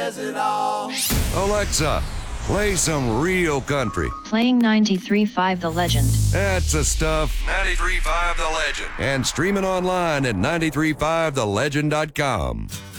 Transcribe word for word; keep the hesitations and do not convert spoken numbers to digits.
Alexa, play some real country. Playing ninety-three point five The Legend. That's the stuff. ninety-three point five The Legend. And streaming online at ninety-three point five the legend dot com.